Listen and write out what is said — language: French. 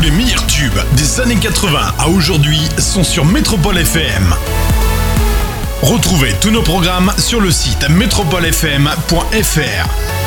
les meilleurs tubes des années 80 à aujourd'hui sont sur Métropole FM. Retrouvez tous nos programmes sur le site metropolefm.fr.